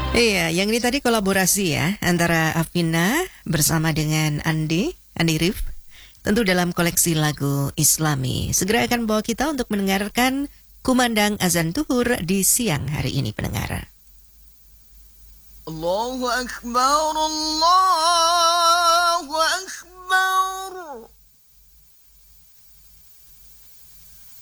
Iya, yang ini tadi kolaborasi ya antara Afina bersama dengan Andi Rif. Tentu dalam koleksi lagu Islami. Segera akan bawa kita untuk mendengarkan kumandang azan tuhur di siang hari ini pendengar. Allahu Akbar, Allah.